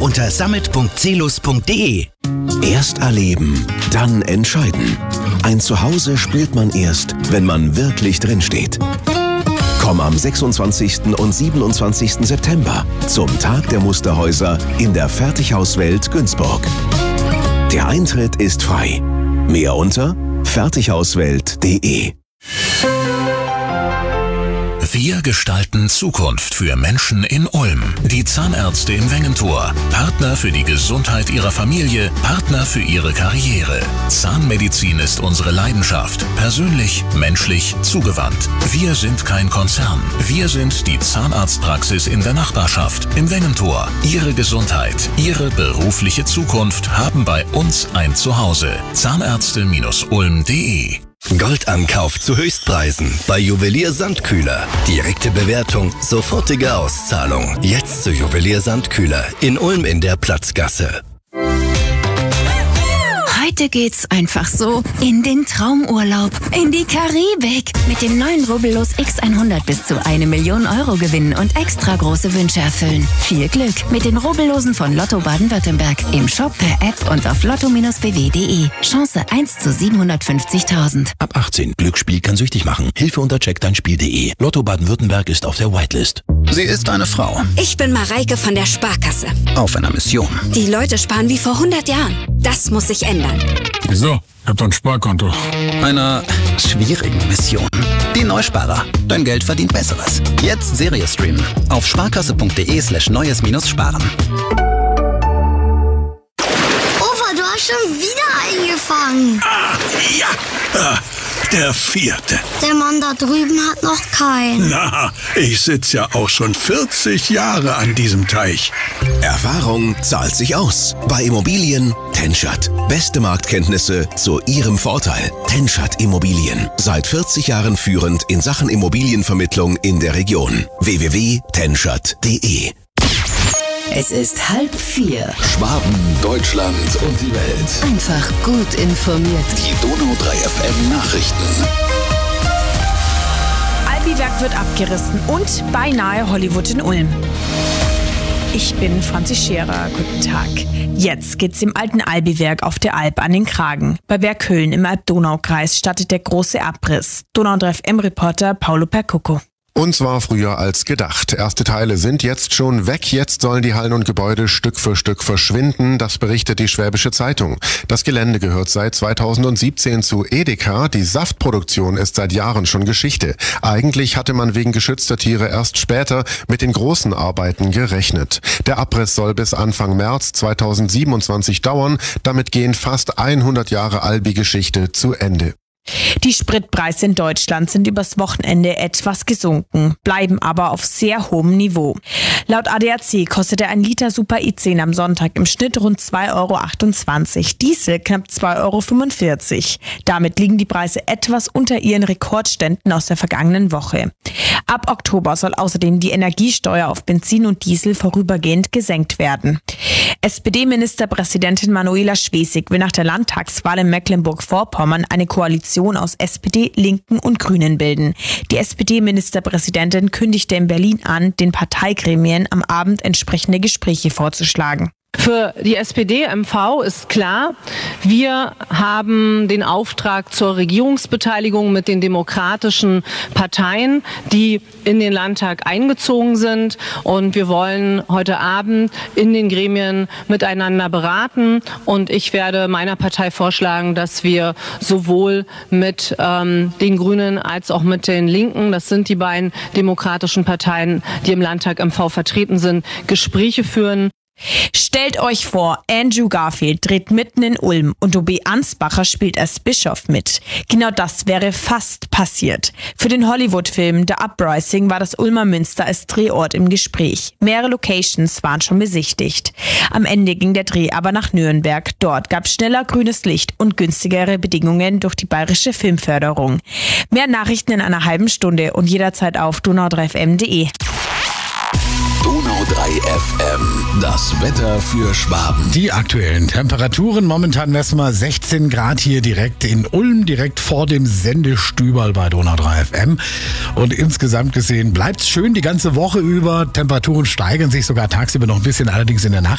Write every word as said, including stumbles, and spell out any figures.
unter summit punkt celus punkt de. Erst erleben, dann entscheiden. Ein Zuhause spielt man erst, wenn man wirklich drinsteht. Komm am sechsundzwanzigsten und siebenundzwanzigsten September zum Tag der Musterhäuser in der Fertighauswelt Günzburg. Der Eintritt ist frei. Mehr unter fertighauswelt punkt de. Wir gestalten Zukunft für Menschen in Ulm. Die Zahnärzte im Wengentor. Partner für die Gesundheit ihrer Familie, Partner für ihre Karriere. Zahnmedizin ist unsere Leidenschaft. Persönlich, menschlich, zugewandt. Wir sind kein Konzern. Wir sind die Zahnarztpraxis in der Nachbarschaft. Im Wengentor. Ihre Gesundheit, Ihre berufliche Zukunft haben bei uns ein Zuhause. Zahnärzte Ulm punkt de. Goldankauf zu Höchstpreisen bei Juwelier Sandkühler. Direkte Bewertung, sofortige Auszahlung. Jetzt zu Juwelier Sandkühler in Ulm in der Platzgasse. Heute geht's einfach so in den Traumurlaub, in die Karibik. Mit dem neuen Rubbellos X hundert bis zu eine Million Euro gewinnen und extra große Wünsche erfüllen. Viel Glück mit den Rubbellosen von Lotto Baden-Württemberg im Shop, per App und auf lotto Bindestrich b w punkt de. Chance eins zu siebenhundertfünfzigtausend. Ab achtzehn. Glücksspiel kann süchtig machen. Hilfe unter check dein spiel punkt de. Lotto Baden-Württemberg ist auf der Whitelist. Sie ist eine Frau. Ich bin Mareike von der Sparkasse. Auf einer Mission. Die Leute sparen wie vor hundert Jahren. Das muss sich ändern. Wieso? Ich hab doch ein Sparkonto. Einer schwierigen Mission. Die Neusparer. Dein Geld verdient Besseres. Jetzt Serie streamen. Auf sparkasse punkt de slash neues minus sparen. Opa, du hast schon wieder eingefangen. Ah, ja. Ah, der vierte. Der Mann da drüben hat noch keinen. Na, ich sitze ja auch schon vierzig Jahre an diesem Teich. Erfahrung zahlt sich aus. Bei Immobilien Tenschat. Beste Marktkenntnisse zu Ihrem Vorteil. Tenschat Immobilien. Seit vierzig Jahren führend in Sachen Immobilienvermittlung in der Region. w w w punkt tenschat punkt de. Es ist halb vier. Schwaben, Deutschland und die Welt. Einfach gut informiert. Die Donau drei F M Nachrichten. Albiwerk wird abgerissen und beinahe Hollywood in Ulm. Ich bin Franzi Scherer, guten Tag. Jetzt geht's im alten Albiwerk auf der Alb an den Kragen. Bei Berghüllen im Alb-Donau-Kreis startet der große Abriss. Donau drei F M-Reporter Paolo Percucco. Und zwar früher als gedacht. Erste Teile sind jetzt schon weg. Jetzt sollen die Hallen und Gebäude Stück für Stück verschwinden. Das berichtet die Schwäbische Zeitung. Das Gelände gehört seit zweitausendsiebzehn zu Edeka. Die Saftproduktion ist seit Jahren schon Geschichte. Eigentlich hatte man wegen geschützter Tiere erst später mit den großen Arbeiten gerechnet. Der Abriss soll bis Anfang März zweitausendsiebenundzwanzig dauern. Damit gehen fast hundert Jahre Albi-Geschichte zu Ende. Die Spritpreise in Deutschland sind übers Wochenende etwas gesunken, bleiben aber auf sehr hohem Niveau. Laut A D A C kostete ein Liter Super I zehn am Sonntag im Schnitt rund zwei Euro achtundzwanzig, Diesel knapp zwei Euro fünfundvierzig. Damit liegen die Preise etwas unter ihren Rekordständen aus der vergangenen Woche. Ab Oktober soll außerdem die Energiesteuer auf Benzin und Diesel vorübergehend gesenkt werden. S P D-Ministerpräsidentin Manuela Schwesig will nach der Landtagswahl in Mecklenburg-Vorpommern eine Koalition aus S P D, Linken und Grünen bilden. Die S P D-Ministerpräsidentin kündigte in Berlin an, den Parteigremien am Abend entsprechende Gespräche vorzuschlagen. Für die S P D M V ist klar, wir haben den Auftrag zur Regierungsbeteiligung mit den demokratischen Parteien, die in den Landtag eingezogen sind. Und wir wollen heute Abend in den Gremien miteinander beraten. Und ich werde meiner Partei vorschlagen, dass wir sowohl mit ähm, den Grünen als auch mit den Linken, das sind die beiden demokratischen Parteien, die im Landtag M V vertreten sind, Gespräche führen. Stellt euch vor, Andrew Garfield dreht mitten in Ulm und Tobi Ansbacher spielt als Bischof mit. Genau das wäre fast passiert. Für den Hollywood-Film The Uprising war das Ulmer Münster als Drehort im Gespräch. Mehrere Locations waren schon besichtigt. Am Ende ging der Dreh aber nach Nürnberg. Dort gab es schneller grünes Licht und günstigere Bedingungen durch die bayerische Filmförderung. Mehr Nachrichten in einer halben Stunde und jederzeit auf donau drei f m punkt de. Donau drei F M, das Wetter für Schwaben. Die aktuellen Temperaturen, momentan messen wir sechzehn Grad hier direkt in Ulm, direkt vor dem Sendestüberl bei Donau drei F M. Und insgesamt gesehen bleibt's schön die ganze Woche über. Temperaturen steigern sich sogar tagsüber noch ein bisschen, allerdings in der Nacht.